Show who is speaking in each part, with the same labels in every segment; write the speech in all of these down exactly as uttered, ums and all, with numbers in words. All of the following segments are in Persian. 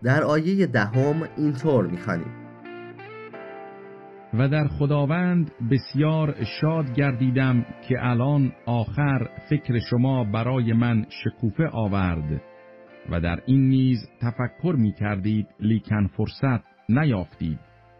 Speaker 1: در آیه دهم اینطور می‌خوانیم:
Speaker 2: و در خداوند بسیار شاد گردیدم که الان آخر فکر شما برای من شکوفه آورد و در این نیز تفکر می کردید لیکن فرصت نیافتید.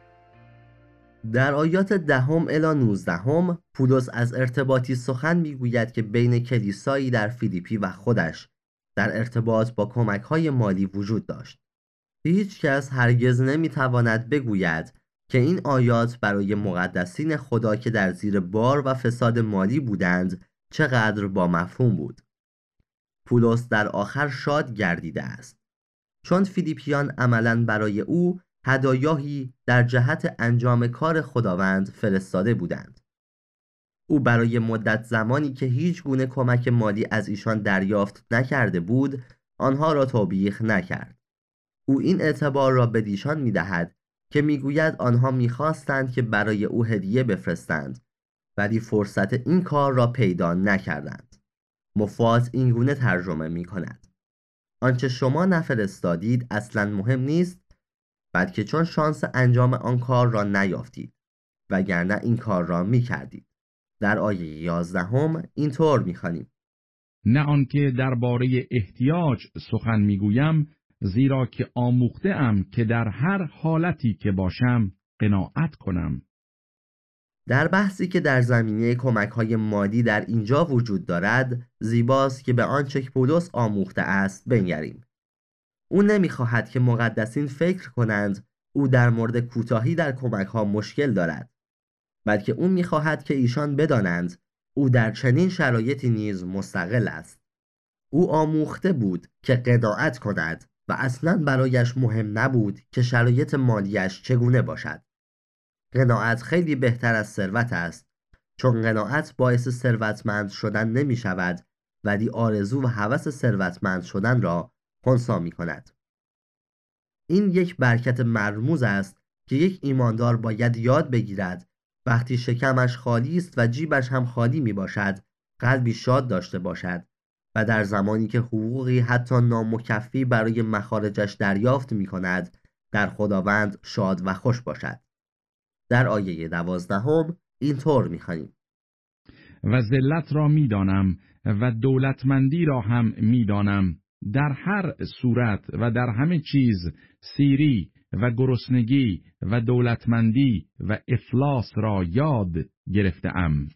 Speaker 1: در آیات دهم الی نوزدهم پولس از ارتباطی سخن میگوید که بین کلیسایی در فیلیپی و خودش در ارتباط با کمک‌های مالی وجود داشت. هیچ کس هرگز نمیتواند بگوید که این آیات برای مقدسین خدا که در زیر بار و فساد مالی بودند چقدر با مفهوم بود. پولس در آخر شاد گردیده است چون فیلیپیان عملاً برای او هدایایی در جهت انجام کار خداوند فرستاده بودند. او برای مدت زمانی که هیچ گونه کمک مالی از ایشان دریافت نکرده بود آنها را توبیخ نکرد. او این اعتبار را به دیشان می‌دهد که میگوید آنها می‌خواستند که برای او هدیه بفرستند ولی فرصت این کار را پیدا نکردند. مفاد این گونه ترجمه می‌کند: آنچه شما نفرستادید اصلاً مهم نیست، بلکه چون شانس انجام آن کار را نیافتید وگرنه این کار را می‌کردید. در آیه یازدهم اینطور می‌خوانیم:
Speaker 2: نه آنکه درباره احتیاج سخن میگویم، زیرا که آموخته ام که در هر حالتی که باشم قناعت کنم.
Speaker 1: در بحثی که در زمینه کمک‌های مالی در اینجا وجود دارد، زیباست که به آنچه که پولس آموخته است بنگریم. او نمی‌خواهد که مقدسین فکر کنند او در مورد کوتاهی در کمک‌ها مشکل دارد، بلکه او می‌خواهد که ایشان بدانند او در چنین شرایطی نیز مستقل است. او آموخته بود که قناعت کند و اصلاً برایش مهم نبود که شرایط مالیش چگونه باشد. قناعت خیلی بهتر از ثروت است، چون قناعت باعث ثروتمند شدن نمی شود ولی آرزو و هوس ثروتمند شدن را خنثی می کند. این یک برکت مرموز است که یک ایماندار باید یاد بگیرد وقتی شکمش خالی است و جیبش هم خالی می باشد قلبی شاد داشته باشد و در زمانی که حقوقی حتی نامکفی برای مخارجش دریافت می کند در خداوند شاد و خوش باشد. در آیه دوازدهم اینطور می‌خوانیم:
Speaker 2: و ذلت را می‌دانم و دولتمندی را هم می‌دانم، در هر صورت و در همه چیز سیری و گرسنگی و دولتمندی و افلاس را یاد گرفته‌ام.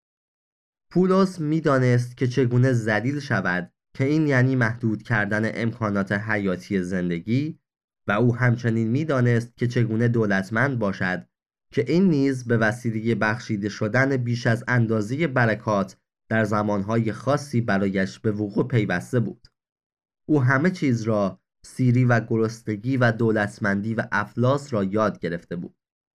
Speaker 1: پولس می‌دانست که چگونه ذلیل شود که این یعنی محدود کردن امکانات حیاتی زندگی و او همچنین می‌دانست که چگونه دولتمند باشد که این نیز به وسیله بخشیده شدن بیش از اندازه برکات در زمانهای خاصی برایش به وقوع پیوسته بود. او همه چیز را، سیری و گرسنگی و دولتمندی و افلاس را یاد گرفته بود.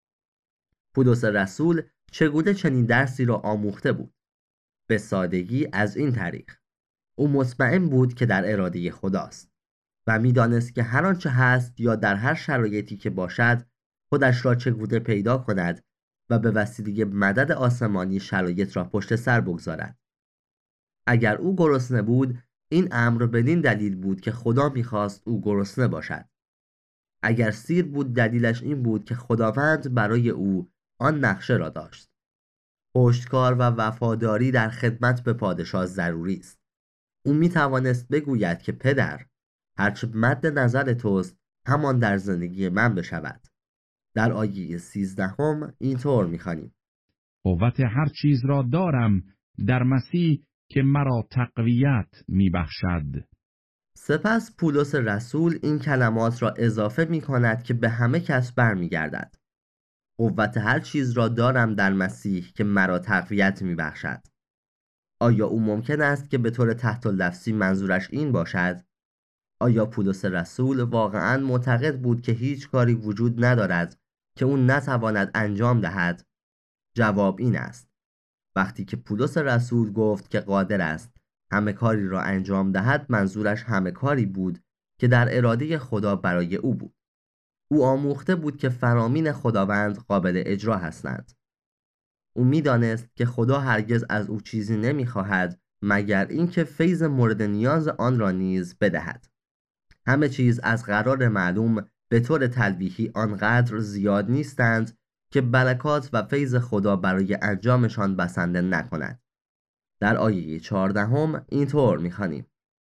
Speaker 1: پولس رسول چگونه چنین درسی را آموخته بود؟ به سادگی از این طریق: او مطمئن بود که در اراده خداست و می‌دانست که هر آنچه هست یا در هر شرایطی که باشد خودش را چگونه پیدا کند و به وسیله مدد آسمانی شرایط را پشت سر بگذارد. اگر او گرسنه بود این امر بدین دلیل بود که خدا می‌خواست او گرسنه باشد. اگر سیر بود دلیلش این بود که خداوند برای او آن نقشه را داشت. پشتکار و وفاداری در خدمت به پادشاه ضروری است. او می‌توانست بگوید که پدر، هرچه مد نظر توست همان در زندگی من بشود. در آیه سیزدهم اینطور می‌خوانیم:
Speaker 2: قوت هر چیز را دارم در مسیح که مرا تقویت می‌بخشد.
Speaker 1: سپس پولس رسول این کلمات را اضافه می‌کند که به همه کس برمیگردد: قوت هر چیز را دارم در مسیح که مرا تقویت می‌بخشد. آیا او ممکن است که به طور تحت اللفظی منظورش این باشد؟ آیا پولس رسول واقعاً معتقد بود که هیچ کاری وجود ندارد که او نتواند انجام دهد؟ جواب این است: وقتی که پولس رسول گفت که قادر است همه کاری را انجام دهد منظورش همه کاری بود که در اراده خدا برای او بود. او آموخته بود که فرامین خداوند قابل اجرا هستند. او می‌دانست که خدا هرگز از او چیزی نمی‌خواهد مگر اینکه فیض مورد نیاز آن را نیز بدهد. همه چیز از قرار معلوم به طور تلویحی آنقدر زیاد نیستند که برکات و فیض خدا برای انجامشان بسنده نکند. در آیه چهاردهم اینطور می‌خوانیم: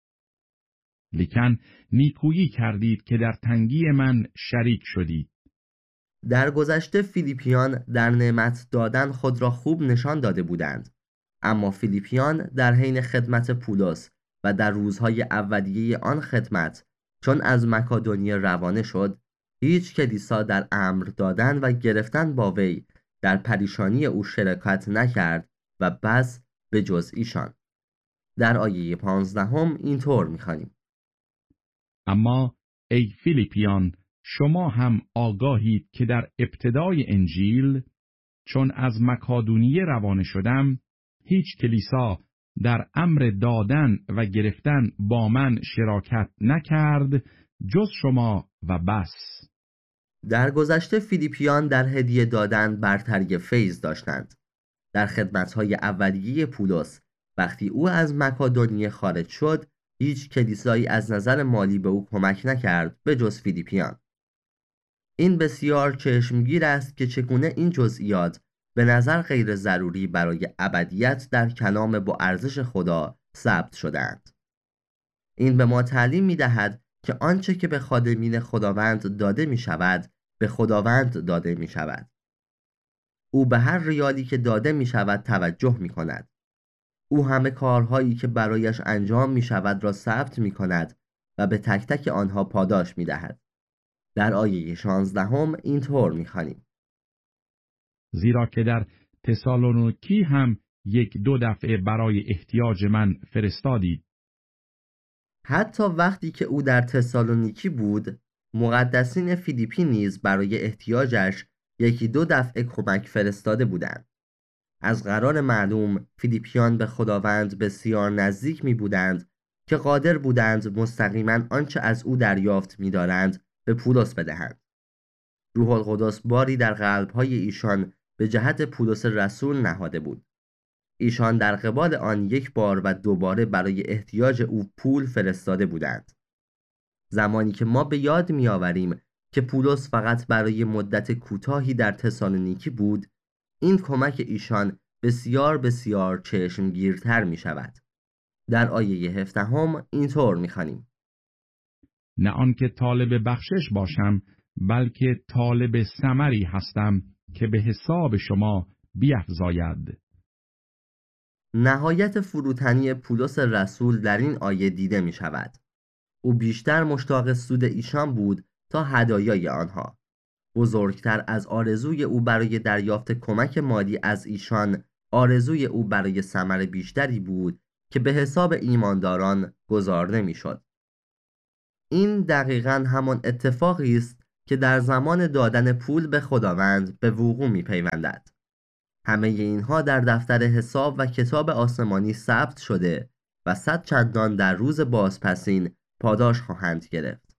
Speaker 2: لیکن نیکویی کردید که در تنگی من شریک شدید.
Speaker 1: در گذشته فیلیپیان در نعمت دادن خود را خوب نشان داده بودند، اما فیلیپیان در حین خدمت پولس و در روزهای اولیه آن خدمت چون از مکادونیه روانه شد، هیچ کلیسا در امر دادن و گرفتن با وی در پریشانی او شرکت نکرد و بس به جز ایشان. در آیه پانزدهم اینطور می‌خوانیم:
Speaker 2: اما ای فیلیپیان، شما هم آگاهید که در ابتدای انجیل چون از مکادونیه روانه شدم، هیچ کلیسا در امر دادن و گرفتن با من شراکت نکرد جز شما و بس.
Speaker 1: در گذشته فیلیپیان در هدیه دادن برتری فیض داشتند. در خدمت‌های اولیه پولس وقتی او از مکادونیه خارج شد، هیچ کلیسایی از نظر مالی به او کمک نکرد به جز فیلیپیان. این بسیار چشمگیر است که چگونه این جزئیات به نظر غیر ضروری برای ابدیت در کلام با ارزش خدا ثبت شده‌اند. این به ما تعلیم می‌دهد که آنچه که به خادمین خداوند داده می‌شود به خداوند داده می‌شود. او به هر ریالی که داده می‌شود توجه می‌کند. او همه کارهایی که برایش انجام می‌شود را ثبت می‌کند و به تک تک آنها پاداش می‌دهد. در آیه شانزدهم اینطور می‌خوانیم:
Speaker 2: زیرا که در تسالونیکی هم یک دو دفعه برای احتیاج من فرستادید.
Speaker 1: حتی وقتی که او در تسالونیکی بود، مقدسین فیلیپی نیز برای احتیاجش یکی دو دفعه کمک فرستاده بودند. از قرار معلوم فیلیپیان به خداوند بسیار نزدیک می بودند که قادر بودند مستقیما آنچه از او دریافت می دارند به پولس بدهند. روح القدس باری در قلب‌های ایشان به جهت پولس رسول نهاده بود. ایشان در قبال آن یک بار و دوباره برای احتیاج او پول فرستاده بودند. زمانی که ما به یاد می‌آوریم که پولس فقط برای مدت کوتاهی در تسالونیکی بود، این کمک ایشان بسیار بسیار چشمگیرتر می شود. در آیه هفدهم اینطور می‌خوانیم:
Speaker 2: نه آنکه طالب بخشش باشم، بلکه طالب ثمری هستم که به حساب شما بیفزاید.
Speaker 1: نهایت فروتنی پولس رسول در این آیه دیده می شود. او بیشتر مشتاق سود ایشان بود تا هدایای آنها. بزرگتر از آرزوی او برای دریافت کمک مالی از ایشان، آرزوی او برای ثمر بیشتری بود که به حساب ایمانداران گزارده می شد. این دقیقاً همان اتفاقی است که در زمان دادن پول به خداوند به وقوع می پیوندد. همه اینها در دفتر حساب و کتاب آسمانی ثبت شده و صد چندان در روز بازپسین پاداش خواهند گرفت.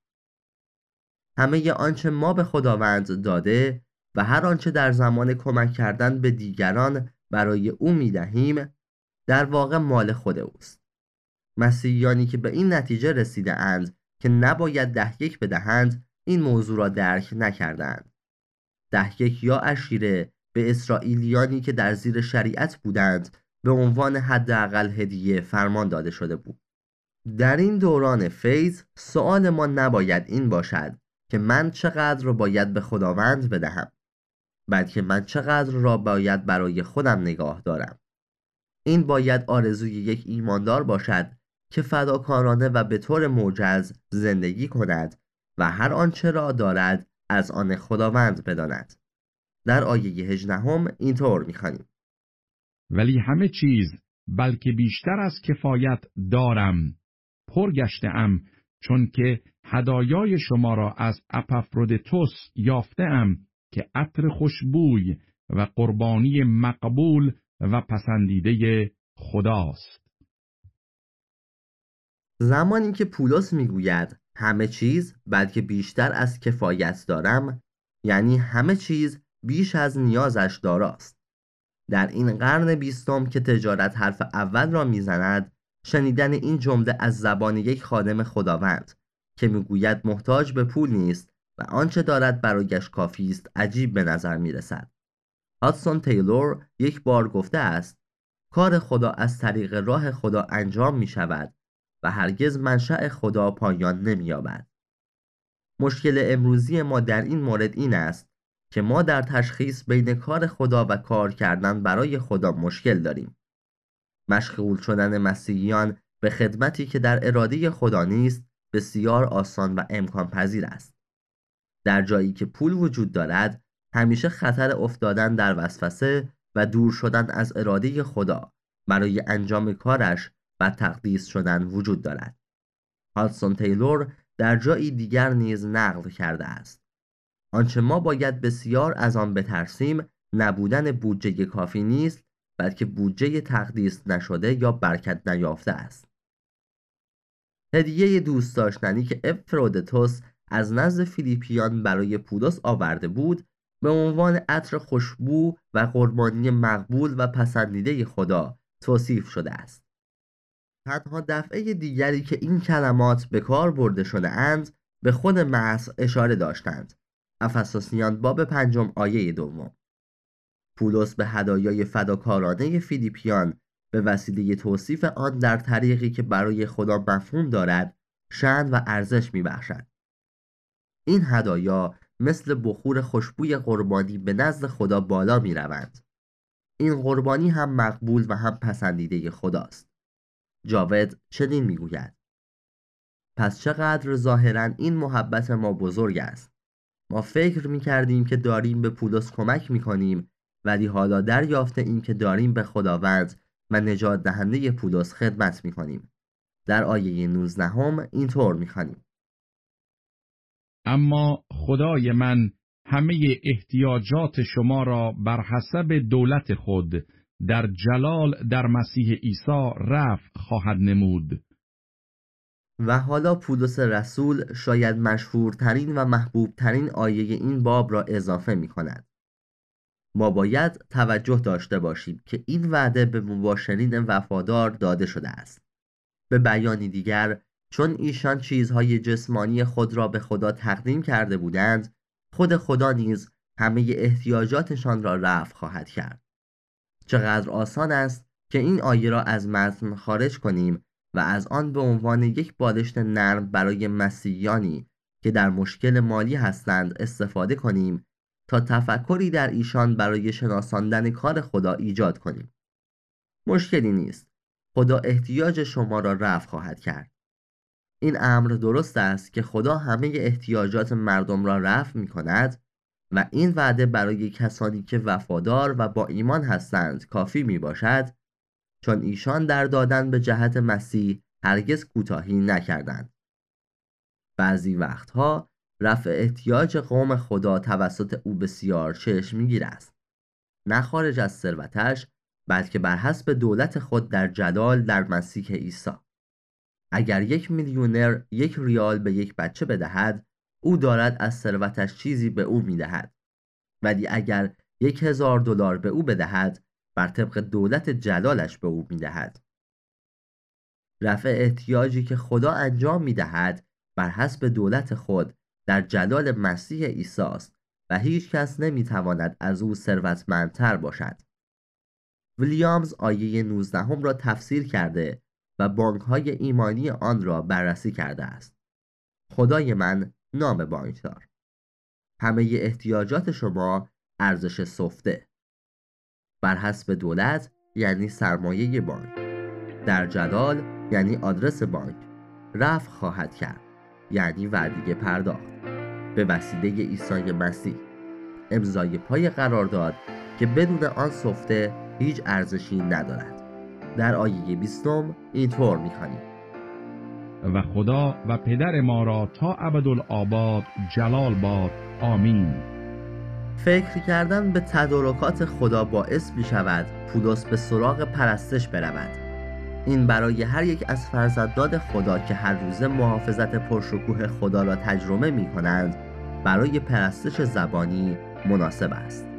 Speaker 1: همه آنچه ما به خداوند داده و هر آنچه در زمان کمک کردن به دیگران برای او می دهیم در واقع مال خود اوست. مسیحیانی که به این نتیجه رسیده اند که نباید ده یک بدهند این موضوع را درک نکردند. ده یک یا عشیره به اسرائیلیانی که در زیر شریعت بودند به عنوان حداقل هدیه فرمان داده شده بود. در این دوران فیض سؤال ما نباید این باشد که من چقدر را باید به خداوند بدهم، بلکه من چقدر را باید برای خودم نگاه دارم. این باید آرزوی یک ایماندار باشد که فداکارانه و به طور موجز زندگی کند و هر آنچه را دارد از آن خداوند بداند. در آیه هجدهم اینطور می‌خوانیم:
Speaker 2: ولی همه چیز بلکه بیشتر از کفایت دارم، پر گشته‌ام، چون که هدایای شما را از اپافرودیتوس یافته‌ام که عطر خوشبوی و قربانی مقبول و پسندیده خداست.
Speaker 1: زمانی که پولس میگوید همه چیز بلکه بیشتر از کفایت دارم، یعنی همه چیز بیش از نیازش داراست. در این قرن بیستم که تجارت حرف اول را میزند، شنیدن این جمله از زبان یک خادم خداوند که میگوید محتاج به پول نیست و آنچه دارد برایش کافی است عجیب به نظر میرسد. هادسون تیلور یک بار گفته است کار خدا از طریق راه خدا انجام می شود و هرگز منشأ خدا پایان نمی یابد. مشکل امروزی ما در این مورد این است که ما در تشخیص بین کار خدا و کار کردن برای خدا مشکل داریم. مشغول شدن مسیحیان به خدمتی که در اراده خدا نیست بسیار آسان و امکان پذیر است. در جایی که پول وجود دارد، همیشه خطر افتادن در وسوسه و دور شدن از اراده خدا برای انجام کارش و تقدیس شدن وجود دارد. هادسون تیلور در جایی دیگر نیز نقل کرده است: آنچه ما باید بسیار از آن بترسیم نبودن بودجه کافی نیست، بلکه بودجه تقدیس نشده یا برکت نیافته است. هدیه دوست داشتنی که افرودیتوس از نزد فیلیپیان برای پولس آورده بود به عنوان عطر خوشبو و قربانی مقبول و پسندیده خدا توصیف شده است. تنها دفعه دیگری که این کلمات به کار برده شده اند به خود مسیح اشاره داشتند. افسوسیان باب پنجم آیه دوم. پولس به هدایای فداکارانه فیلیپیان به وسیله توصیف آن در طریقی که برای خدا مفهوم دارد شأن و ارزش می‌بخشد. این هدایا مثل بخور خوشبوی قربانی به نزد خدا بالا می‌روند. این قربانی هم مقبول و هم پسندیده خداست. جاوید چنین میگوید: پس چقدر ظاهراً این محبت ما بزرگ است. ما فکر می‌کردیم که داریم به پولس کمک می‌کنیم، ولی حالا دریافته ایم که داریم به خداوند و نجات دهنده پولس خدمت می‌کنیم. در آیه نوزدهم اینطور می‌خوانیم:
Speaker 2: اما خدای من همه احتیاجات شما را بر حسب دولت خود در جلال در مسیح عیسی رفع خواهد نمود.
Speaker 1: و حالا پولس رسول شاید مشهورترین و محبوبترین آیه این باب را اضافه می کند. ما باید توجه داشته باشیم که این وعده به مباشرین وفادار داده شده است. به بیانی دیگر، چون ایشان چیزهای جسمانی خود را به خدا تقدیم کرده بودند، خود خدا نیز همه احتیاجاتشان را رفع خواهد کرد. چقدر آسان است که این آیه را از متن خارج کنیم و از آن به عنوان یک بالشت نرم برای مسیحیانی که در مشکل مالی هستند استفاده کنیم تا تفکری در ایشان برای شناساندن کار خدا ایجاد کنیم. مشکلی نیست. خدا احتیاج شما را رفع خواهد کرد. این امر درست است که خدا همه احتیاجات مردم را رفع می کند و این وعده برای کسانی که وفادار و با ایمان هستند کافی می باشد، چون ایشان در دادن به جهت مسیح هرگز کوتاهی نکردند. بعضی وقتها رفع احتیاج قوم خدا توسط او بسیار چشمگیر است، نه خارج از ثروتش، بلکه بر حسب دولت خود در جلال در مسیح عیسی. اگر یک میلیونر یک ریال به یک بچه بدهد، او دارد از ثروتش چیزی به او میدهد. ولی اگر یک هزار دلار به او بدهد، بر طبق دولت جلالش به او میدهد. رفع احتیاجی که خدا انجام میدهد بر حسب دولت خود در جلال مسیح عیسی است و هیچ کس نمیتواند از او ثروتمندتر باشد. ویلیامز آیه نوزدهم را تفسیر کرده و بانک‌های ایمانی آن را بررسی کرده است. خدای من نام بانکدار. همه احتیاجات شما ارزش سفته. بر حسب دولت یعنی سرمایه بانک. در جلال یعنی آدرس بانک. رفع خواهد کرد یعنی وعده پرداخت. به وسیله عیسی مسیح. امضای پای قرارداد که بدون آن سفته هیچ ارزشی ندارد. در آیه بیستم اینطور می‌خوانیم:
Speaker 2: و خدا و پدر ما را تا ابدالآباد جلال باد. آمین.
Speaker 1: فکر کردن به تدارکات خدا باعث می شود پولس به سراغ پرستش برود. این برای هر یک از فرزندان خدا که هر روزه محافظت پرشکوه خدا را تجربه می کنند برای پرستش زبانی مناسب است.